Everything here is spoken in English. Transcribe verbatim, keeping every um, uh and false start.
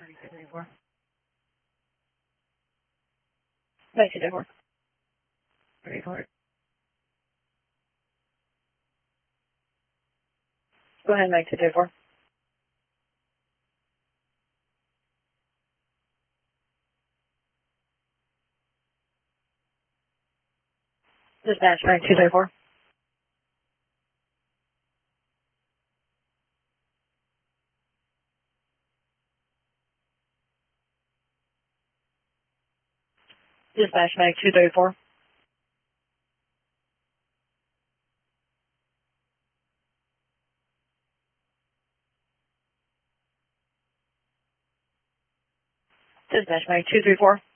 two three four. Nine two three four. Report. Go ahead, nine two three four. Dispatch nine two three four. Dispatch nine two three four. Dispatch nine two three four.